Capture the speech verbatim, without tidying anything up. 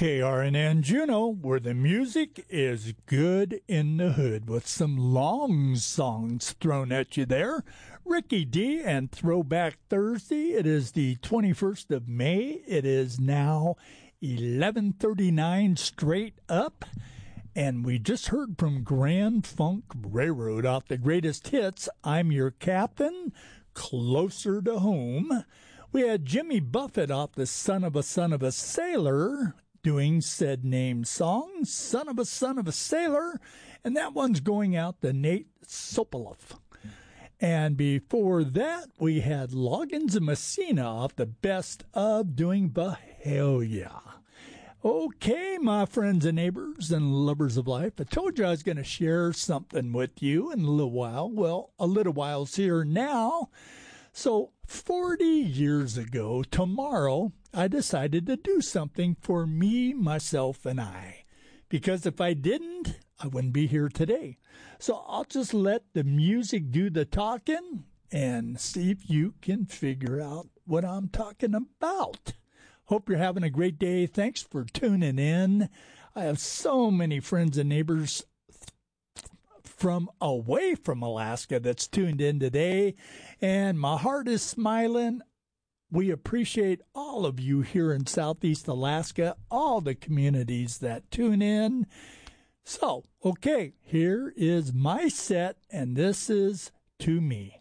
K R N N Juneau, where the music is good in the hood, with some long songs thrown at you there. Ricky D and Throwback Thursday. It is the twenty-first of May. It is now eleven thirty-nine straight up. And we just heard from Grand Funk Railroad off the greatest hits, I'm Your Captain, Closer to Home. We had Jimmy Buffett off the Son of a Son of a Sailor doing said name song, Son of a Son of a Sailor, and that one's going out to Nate Sopoloff. And before that, we had Loggins and Messina off the Best of doing Bahalia. Okay, my friends and neighbors and lovers of life, I told you I was going to share something with you in a little while. Well, a little while's here now. So forty years ago, tomorrow, I decided to do something for me, myself, and I. Because if I didn't, I wouldn't be here today. So I'll just let the music do the talking and see if you can figure out what I'm talking about. Hope you're having a great day. Thanks for tuning in. I have so many friends and neighbors from away from Alaska that's tuned in today, and my heart is smiling. We appreciate all of you here in Southeast Alaska, all the communities that tune in. So, okay, here is my set, and this is To Me.